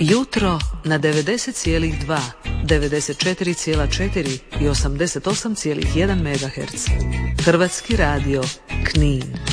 Jutro na 90,2, 94,4 i 88,1 MHz. Hrvatski radio, Knin.